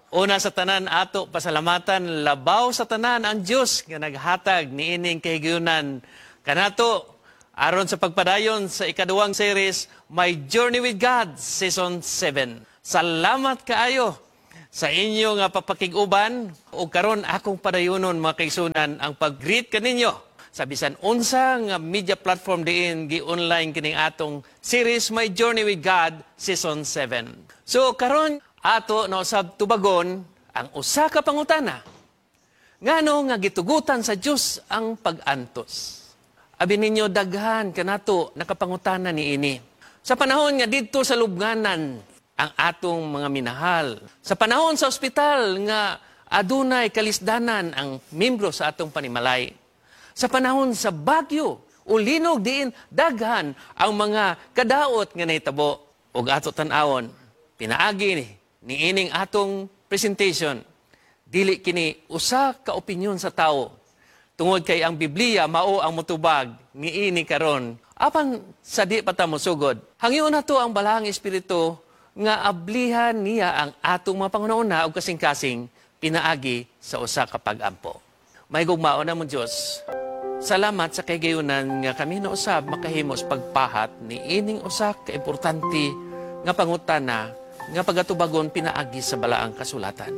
Una sa tanan ato pasalamatan labaw sa tanan ang Dios nga naghatag niining kahigayunan kanato aron sa pagpadayon sa ikaduhang series My Journey with God Season 7. Salamat kaayo sa inyo nga papakig-uban o karon akong padayonon mga kaigsunan ang pag-greet kaninyo sa bisan unsa nga media platform diin gi-online kining atong series My Journey with God Season 7. So karon ato na usab tubagon ang usa ka pangutana. Ngano nga gitugutan sa Dios ang pag-antos? Abi ninyo daghan kanato nakapangutana niini. Sa panahon nga didto sa lubnganan ang atong mga minahal. Sa panahon sa ospital nga adunay kalisdanan ang membro sa atong panimalay. Sa panahon sa bagyo o linog diin daghan ang mga kadaot nga nahitabo ug ato tan-awon pinaagi niining atong presentation, dili kini usa ka opinyon sa tao. Tungod kay ang Biblia mao ang motubag niini karon. Apan sa di pa ta mosugod, hangyo na to ang balahang espiritu nga ablihan niya ang atong mga pangunahuna ug kasing-kasing pinaagi sa usa ka pag-ampo. May gugmaon na mo Dios. Salamat sa kaygayonan nga kami na usab makahimos pagpahat niining usa ka importante nga pangutana nga pagatubagon pinaagi sa balaang kasulatan.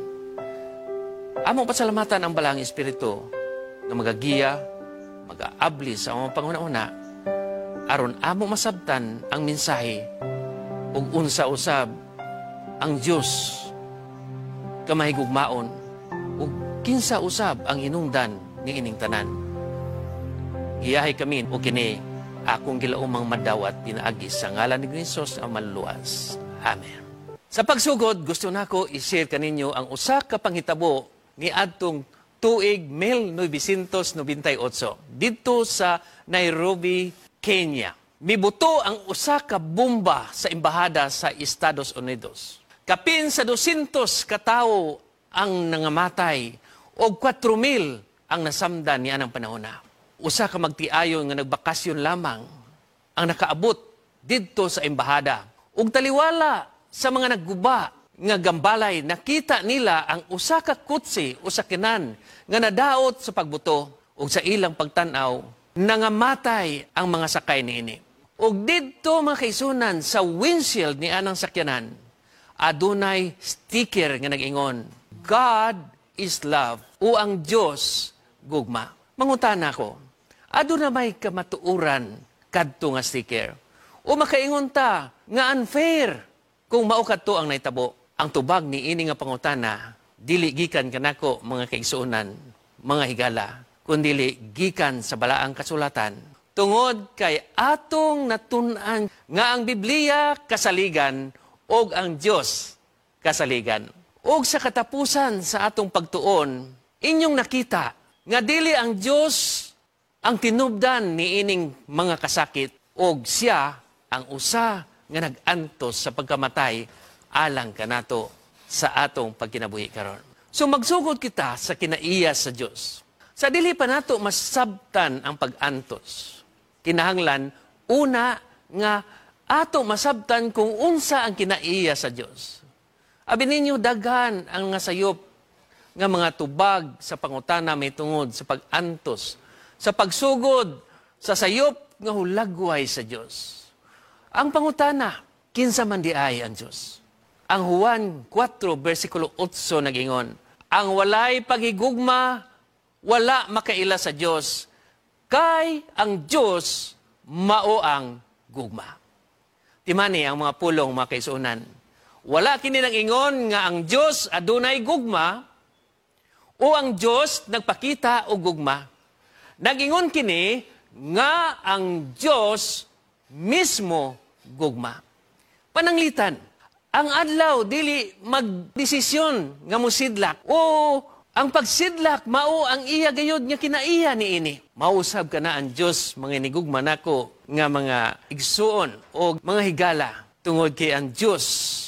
Among pasalamatan ang balaang espiritu nga magagiya, mag-aabli sa among pangunahuna aron among masabtan ang mensahe ug unsa usab ang Dios kamahigugmaon ug kinsa usab ang hinungdan niining tanan. Giyahay kami o kini akong gilaumang madawat pinaagi sa ngalan ni Jesus ang maluluas. Amen. Sa pagsugod, gusto nako i-share kaninyo ang usa ka panghitabo ni adtong tuig 1998 didto sa Nairobi, Kenya. Mibuto ang usa ka bomba sa embahada sa Estados Unidos. Kapin sa 200 ka tawo ang nangamatay og 4,000 ang nasamdan niya ng panahona. Usa ka magtiayon nga nagbakasyon lamang ang nakaabot didto sa embahada. Ug taliwala sa mga nagguba nga gambalay, nakita nila ang usa ka kutsi o sakyanan nga nadaot sa pagbuto ug sa ilang pagtanaw nangamatay ang mga sakay niini. Ug didto mga kaisunan sa windshield ni anang sakyanan adunay sticker nga nag-ingon, God is love o ang Dios gugma. Mangutana ko, aduna may kamatuuran kadto nga sticker o makaingon ta nga unfair kung mao kadto ang naitabo. Ang tubag ni ini nga pangutana, dili gikan kanako mga kaigsuonan, mga higala, kundili gikan sa balaang kasulatan. Tungod kay atong natun-an nga ang Biblia kasaligan og ang Dios kasaligan. Og sa katapusan sa atong pagtuon, inyong nakita nga dili ang Dios ang tinubdan ni ining mga kasakit og siya ang usa nga nag-antos sa pagkamatay alang kanato sa atong pagkinabuhi karon. So magsugod kita sa kinaiya sa Dios. Sa dili pa nato masabtan ang pag-antos, kinahanglan una nga ato masabtan kung unsa ang kinaiya sa Dios. Abi ninyo daghan ang nga sayop nga mga tubag sa pangutana may tungod sa pag-antos, sa pagsugod sa sayop nga hulagway sa Dios. Ang pangutana, kinsa man di ay ang Diyos. Ang Juan 4, versikulo 8 nag-ingon, ang walay paghigugma, wala makaila sa Diyos, kay ang Diyos mao ang gugma. Timani ang mga pulong mga kaisunan. Wala kini nag-ingon nga ang Diyos adunay gugma o ang Diyos nagpakita og gugma. Nag-ingon kini nga ang Diyos mismo gugma. Pananglitan, ang adlaw dili magdesisyon nga mosidlak o ang pagsidlak mao ang iya gayud nga kinaiya niini. Mausab ka na ang Dios mga inigugma nako nga mga igsuon o mga higala tungod kay ang Dios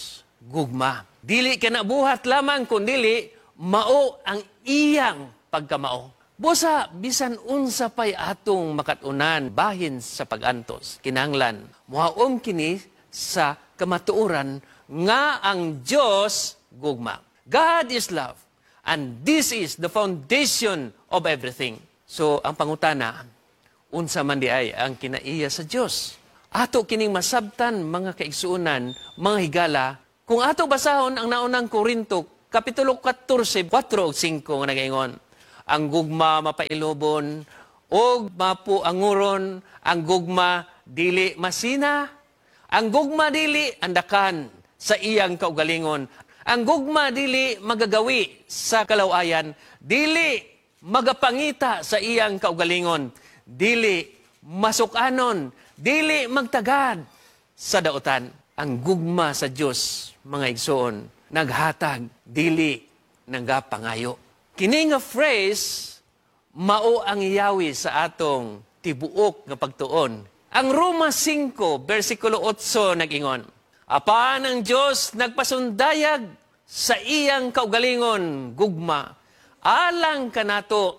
gugma. Dili ka na buhat lamang kundi mao ang iyang pagkamao. Busa, bisan unsa pa'y atong makatunan bahin sa pag-antos, kinahanglan, muhaom kini sa kamatuoran nga ang Diyos gugma. God is love. And this is the foundation of everything. So, ang pangutana, unsa man di ay ang kinaiya sa Dios. Ato kining masabtan mga kaigsuonan, mga higala, kung ato basahon ang naunang Korinto, Kapitulo 14, 4 o 5 nga nagaingon, ang gugma mapailobon, og mapuanguron, ang gugma dili masina, ang gugma dili andakan sa iyang kaugalingon, ang gugma dili magagawi sa kalawayan, dili magapangita sa iyang kaugalingon, dili masukanon, dili magtagad sa dautan. Ang gugma sa Dios, mga igsoon, naghatag, dili nagapangayo. Kini nga phrase, mao ang iyawi sa atong tibuok nga pagtuon. Ang Roma 5, versikulo 8 nag-ingon, apan ang Dios nagpasundayag sa iyang kaugalingon, gugma, alang kanato,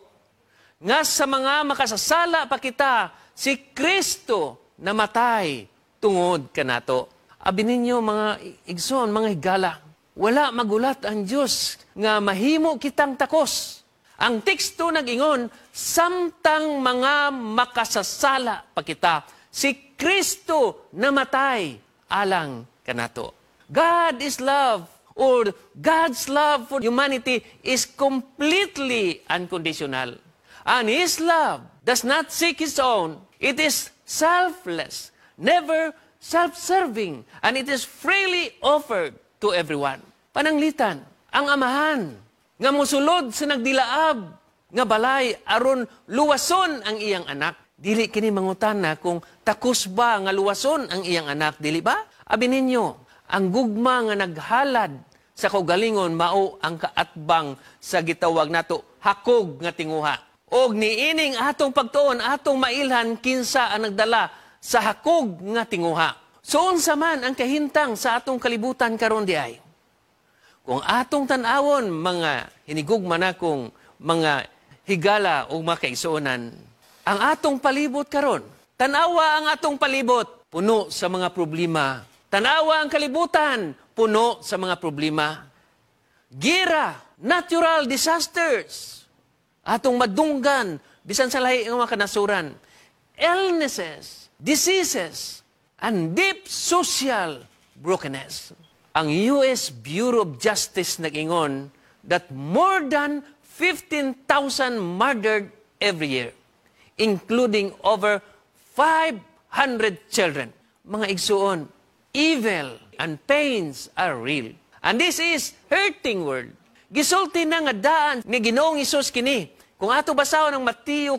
nga sa mga makasasala pa kita, si Kristo namatay tungod kanato. Abi ninyo mga igsoon, mga higala, wala magulat ang Diyos nga mahimo kitang takos. Ang teksto nag-ingon, samtang mga makasasala pa kita, si Kristo namatay alang kanato. God is love, or God's love for humanity is completely unconditional. And His love does not seek His own. It is selfless, never self-serving, and it is freely offered to everyone. Pananglitan, ang amahan, nga musulod sa nagdilaab, nga balay, aron luwason ang iyang anak. Dili kini mangutana kung takos ba nga luwason ang iyang anak, dili ba? Abi ninyo, ang gugma nga naghalad sa kaugalingon mao ang kaatbang sa gitawag nato hakog nga tinguha. Og niining atong pagtuon, atong mailhan kinsa ang nagdala sa hakog nga tinguha. So unsa man ang kahintang sa atong kalibutan karon di ay? Kung atong tan-awon mga hinigugma na kong mga higala o mga kaigsuonan, ang atong palibot karon, tanawa ang atong palibot, puno sa mga problema. Tanawa ang kalibutan, puno sa mga problema. Gira, natural disasters, atong madunggan, bisan sa lahi ng mga kanasuran, illnesses, diseases, and deep social brokenness. Ang US Bureau of Justice nag-ingon that more than 15,000 murdered every year, including over 500 children. Mga igsuon, evil and pains are real. And this is hurting world. Gisulti na nga daan ni Ginoong Hesus kini. Kung ato basahon ng Mateo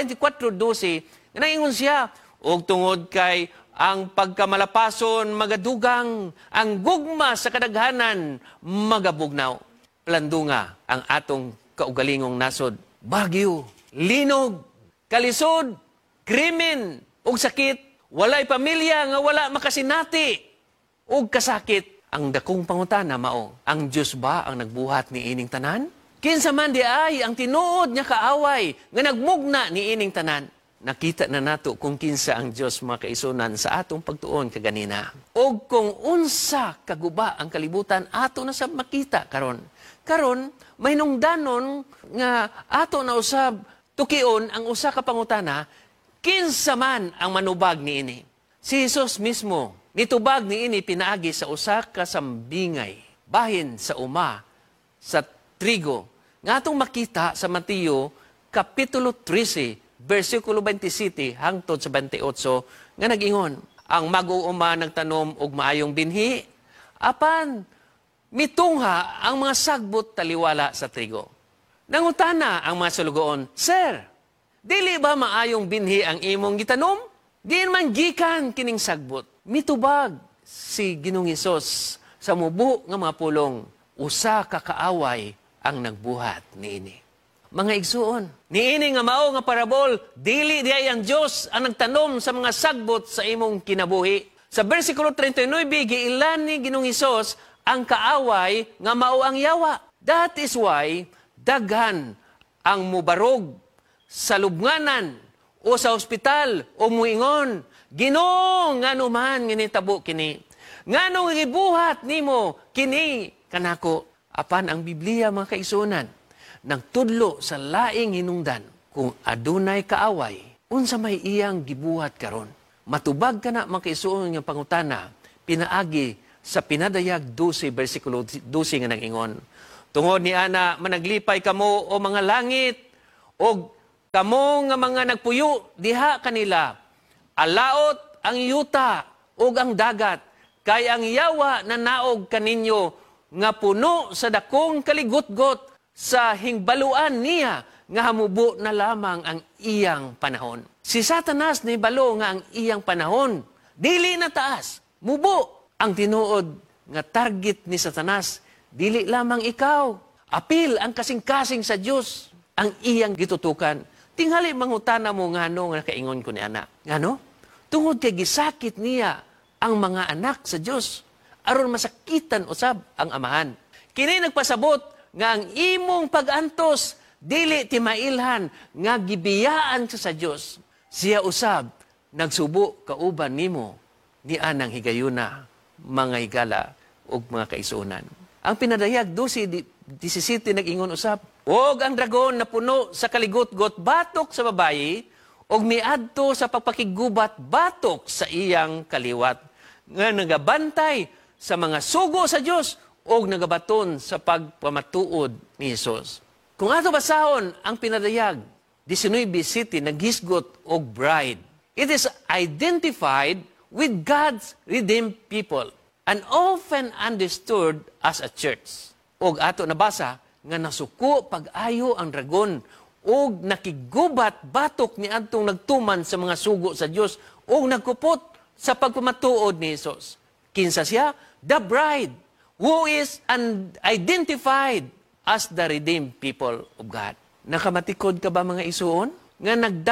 24:12, naingon siya, og tungod kay ang pagkamalapason magadugang, ang gugma sa kadaghanan magabugnaw. Plandunga ang atong kaugalingong nasod. Bagyo, linog, kalisod, krimen, ug sakit, walay pamilya nga wala makasinati, ug kasakit. Ang dakong pangutana mao, ang Dios ba ang nagbuhat ni ining tanan? Kinsa man di ay ang tinuod niya kaaway nga nagmugna ni ining tanan? Nakita na nato kung kinsa ang Dios mga kaisunan sa atong pagtuon kaganina. O kung unsa kaguba ang kalibutan, ato na sa makita karon. Karon, may nungdanon nga ato na usab tukion ang usa ka pangutana, kinsa man ang manubag niini. Si Jesus mismo, nitubag niini pinaagi sa usa ka sambingay, bahin sa uma, sa trigo. Nga atong makita sa Mateo, Kapitulo 13, versikulo 27 hangtod sa 28, nga nag-ingon, ang mag-uuma nagtanom og maayong binhi, apan mitungha ang mga sagbot taliwala sa trigo. Nangutana ang mga sulugoon, Sir, dili ba maayong binhi ang imong gitanom? Di man gikan kining sagbot. Mitubag si Ginoong Hesus sa mubo nga mga pulong, usa ka kaaway ang nagbuhat niini. Mga igsuon, niini nga mao nga parabol, dili diay ang Dios ang nagtanom sa mga sagbot sa imong kinabuhi. Sa versikulo 39, giilan ni Ginoong Hesus ang kaaway nga mao ang yawa. That is why daghan ang mubarog sa lubnganan o sa ospital o muingon, Ginoo, ngano man nginitabo kini. Ngano gibuhat nimo kini kanako. Apan ang Biblia, mga kaigsuonan, nagtudlo sa laing hinungdan kung adunay kaaway, unsa may iyang gibuhat karon. Matubag ka na, mga kaigsuonan, nga pangutana, pinaagi sa Pinadayag 12, versikulo 12 nga nag-ingon. Tungod ni ana, managlipay kamo o mga langit, o kamo nga mga nagpuyo, diha kanila, alaot ang yuta o ang dagat, kay ang yawa na naog kaninyo, nga puno sa dakong kaligutgot, sa hingbaluan niya, nga hamubo na lamang ang iyang panahon. Si Satanas ni balo nga ang iyang panahon, dili na taas, mubo. Ang tinuod nga target ni Satanas, dili lamang ikaw. Apil ang kasing-kasing sa Diyos ang iyang gitutukan. Tinghali mangutana mo ngano nga kaingon ko ni anak. Ngano? Tungod kay gisakit niya ang mga anak sa Diyos, aron masakitan usab ang amahan. Kini nagpasabot nga ang imong pag-antos dili timailhan nga gibiyaan sa Diyos. Siya usab nagsubo kauban nimo ni anang higayuna, mga higala ug mga kaisunan. Ang Pinadayag 12:17 nag-ingon usab, og ang dragon na puno sa kaligutgot batok sa babayi, og miadto sa pagpakigubat batok sa iyang kaliwat, nga nagabantay sa mga sugo sa Dios og nagabaton sa pagpamatuod ni Hesus. Kung ato basahon ang Pinadayag 19:7 naghisgot og bride, it is identified with God's redeemed people and often understood as a church. Og ato nabasa nga nasuko pag-ayo ang dragon og nakigubat batok ni adtong nagtuman sa mga sugo sa Dios og nagkupot sa pagpamatuod ni Hesus. Kinsa siya? The bride who is identified as the redeemed people of God. Nakamatikod ka ba, mga isuon? Nga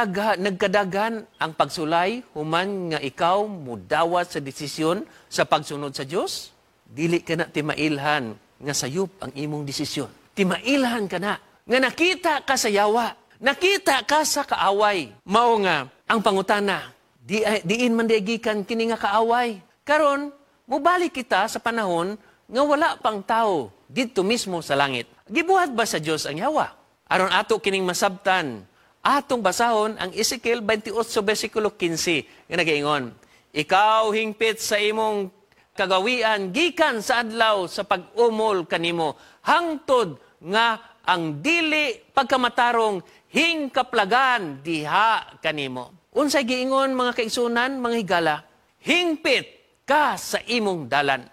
nagkadaghan ang pagsulay human nga ikaw mudawat sa desisyon sa pagsunod sa Dios? Dili ka na timailhan nga sayop ang imong desisyon. Timailhan ka na nga nakita ka sa yawa, nakita ka sa kaaway. Mao nga ang pangutana, diin man diagikan kini nga kaaway. Karon mubalik kita sa panahon nga wala pang tao didto mismo sa langit. Gibuhat ba sa Dios ang yawa? Aron ato kining masabtan, atong basahon ang Ezekiel 28 versikulo 15 nga nagaingon, ikaw hingpit sa imong kagawian gikan sa adlaw sa pag-umol kanimo, hangtod nga ang dili pagkamatarong hingkaplagan diha kanimo. Unsay giingon, mga kaigsunan, mga higala? Hingpit ka sa imong dalan.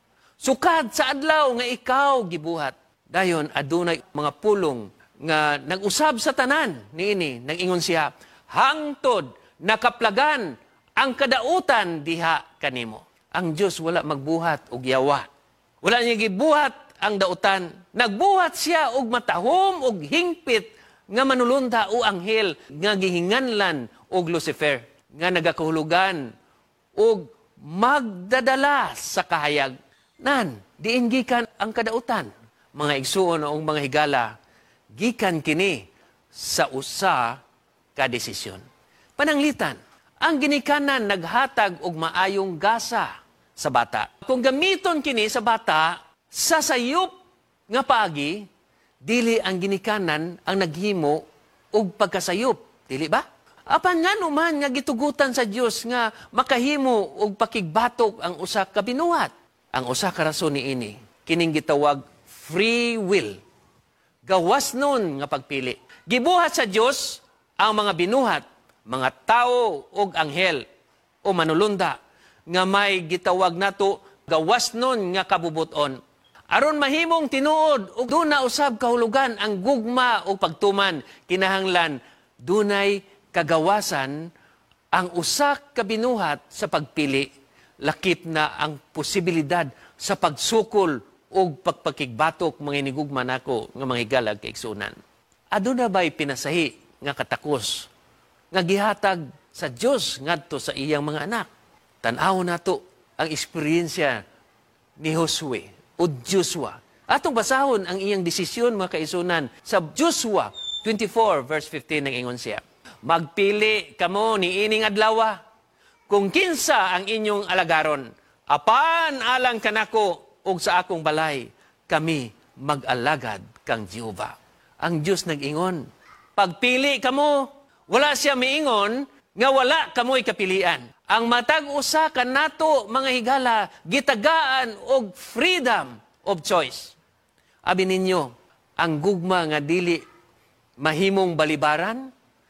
Sukad sa adlaw nga ikaw gibuhat. Dayon adunay mga pulong nga nag-usab sa tanan niini, nag-ingon siya, hangtod nakaplagan ang kadautan diha kanimo. Ang Dios wala magbuhat og yawa. Wala niya gibuhat ang dautan. Nagbuhat siya og matahom og hingpit nga manulunda o anghel nga gihinganlan og Lucifer nga nagakahulugan og magdadala sa kahayag. Nan, diin gikan ang kadautan. Mga igsuon o mga higala, gikan kini sa usa ka desisyon. Pananglitan, ang ginikanan naghatag og maayong gasa sa bata. Kung gamiton kini sa bata, sa sayop nga paagi, dili ang ginikanan ang naghimo og pagkasayop. Dili ba? Apan nga naman nga gitugutan sa Dios nga makahimo og pakigbatok ang usa ka binuhat. Ang usa ka rason niini, kining gitawag free will. Gawas nun nga pagpili. Gibuhat sa Dios ang mga binuhat, mga tao ug anghel o manulunda nga may gitawag nato gawas nun nga kabubuton. Aron mahimong tinuod ug duna usab kahulugan ang gugma o pagtuman, kinahanglan dunay kagawasan ang usa ka binuhat sa pagpili, lakip na ang posibilidad sa pagsukol o pagpakigbatok mga inigugma nako nga mga higalag kaigsunan. Aduna ba'y pinasahi nga katakos nga gihatag sa Dios ngadto sa iyang mga anak? Tan-aw nato ang eksperyensya ni Josue o Joshua. Atong basahon ang iyang desisyon, mga kaigsunan, sa Joshua 24 verse 15 nang ingon siya. Magpili kamo ni ining adlaw kung kinsa ang inyong alagaron, apan alang kanako ug sa akong balay, kami mag-alagad kang Jehova. Ang Diyos nag-ingon, pagpili kamo, wala siya miingon, nga wala kamoy kapilian. Ang matag usa ka nato mga higala, gitagaan og freedom of choice. Abi ninyo, ang gugma nga dili mahimong balibaran,